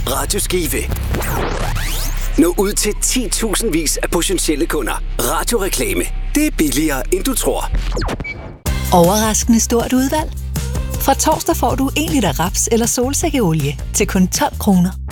Radio Skive. Nå ud til 10.000 vis af potentielle kunder. Radioreklame. Det er billigere, end du tror. Overraskende stort udvalg. Fra torsdag får du 1 liter raps eller solsikkeolie til kun 12 kroner.